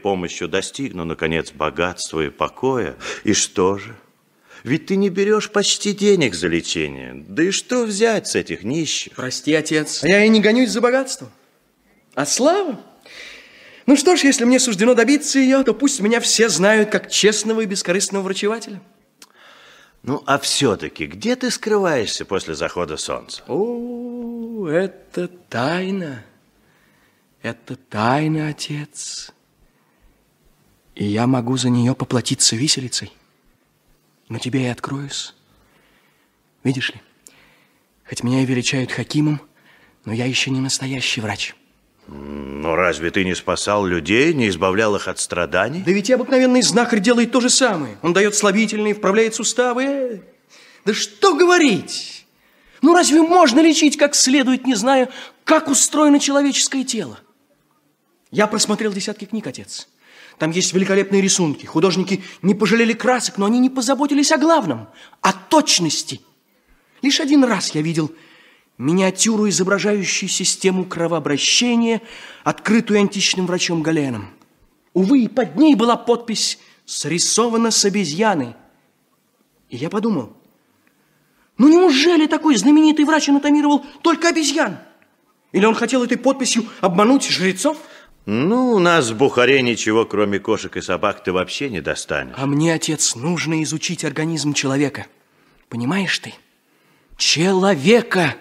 помощью достигну, наконец, богатства и покоя. И что же? Ведь ты не берешь почти денег за лечение. Да и что взять с этих нищих? Прости, отец, я и не гонюсь за богатством. А слава? Ну что ж, если мне суждено добиться ее, то пусть меня все знают как честного и бескорыстного врачевателя. Ну, а все-таки где ты скрываешься после захода солнца? О, это тайна. Это тайна, отец. И я могу за нее поплатиться виселицей. Но тебе я откроюсь. Видишь ли, хоть меня и величают хакимом, но я еще не настоящий врач. Но разве ты не спасал людей, не избавлял их от страданий? Да ведь и обыкновенный знахарь делает то же самое. Он дает слабительные, вправляет суставы. Да что говорить? Ну разве можно лечить как следует, не зная, как устроено человеческое тело? Я просмотрел десятки книг, отец. Там есть великолепные рисунки. Художники не пожалели красок, но они не позаботились о главном, о точности. Лишь один раз я видел миниатюру, изображающую систему кровообращения, открытую античным врачом Галеном. Увы, и под ней была подпись «Срисована с обезьяной». И я подумал, ну неужели такой знаменитый врач анатомировал только обезьян? Или он хотел этой подписью обмануть жрецов? Ну, у нас в Бухаре ничего, кроме кошек и собак, ты вообще не достанешь. А мне, отец, нужно изучить организм человека. Понимаешь ты? Человека!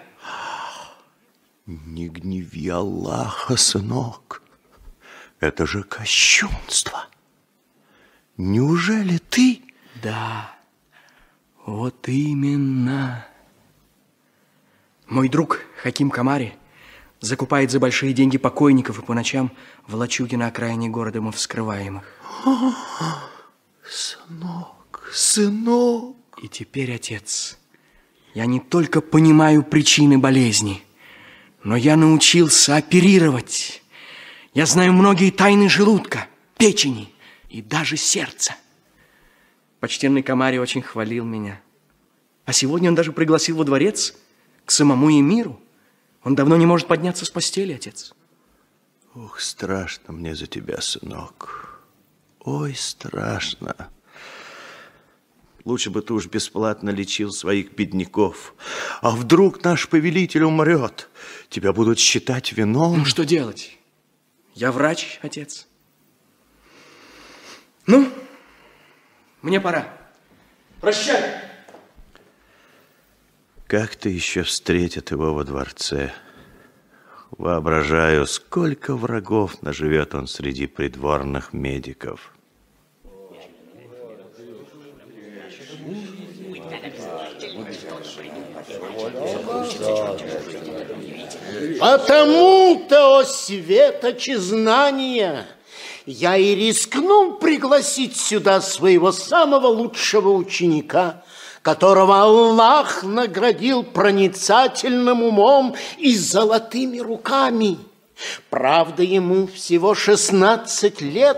Не гневи Аллаха, сынок. Это же кощунство. Неужели ты? Да, вот именно. Мой друг Хаким Камари закупает за большие деньги покойников и по ночам в лачуге на окраине города мы вскрываем их. Сынок, сынок. И теперь, отец, я не только понимаю причины болезни, но я научился оперировать. Я знаю многие тайны желудка, печени и даже сердца. Почтенный Камари очень хвалил меня. А сегодня он даже пригласил во дворец к самому эмиру. Он давно не может подняться с постели, отец. Ох, страшно мне за тебя, сынок. Ой, страшно. Лучше бы ты уж бесплатно лечил своих бедняков. А вдруг наш повелитель умрет? Тебя будут считать виновным. Ну, что делать? Я врач, отец. Ну, мне пора. Прощай. Как-то еще встретят его во дворце. Воображаю, сколько врагов наживет он среди придворных медиков. Потому-то, о светочи знания, я и рискнул пригласить сюда своего самого лучшего ученика, которого Аллах наградил проницательным умом и золотыми руками. Правда, ему всего 16 лет,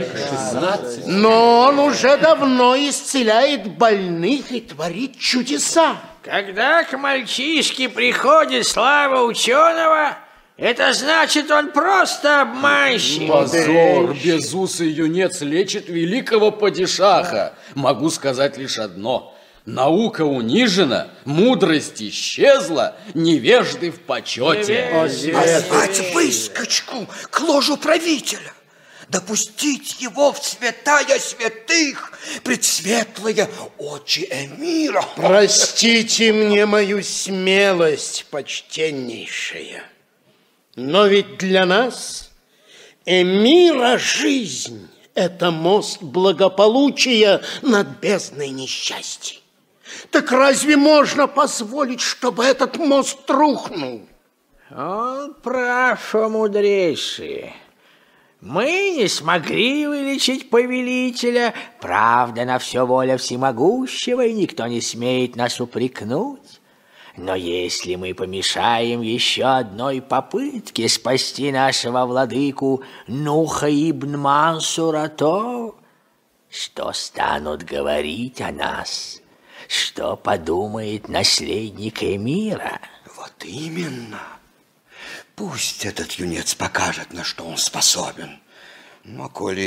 но он уже давно исцеляет больных и творит чудеса. Когда к мальчишке приходит слава ученого, это значит, он просто обманщик. Позор! Безусый юнец лечит великого падишаха. Могу сказать лишь одно. Наука унижена, мудрость исчезла, невежды в почете. Позвать выскочку к ложу правителя, допустить его в святая святых, предсветлые очи эмира. Простите мне мою смелость, почтеннейшая, но ведь для нас эмира жизнь – это мост благополучия над бездной несчастья. Так разве можно позволить, чтобы этот мост рухнул? Он прав, о мудрейший. Мы не смогли вылечить повелителя, правда, на все воля всемогущего, и никто не смеет нас упрекнуть. Но если мы помешаем еще одной попытке спасти нашего владыку Нуха ибн Мансура, то что станут говорить о нас? Что подумает наследник эмира? Вот именно. Пусть этот юнец покажет, на что он способен. Но коли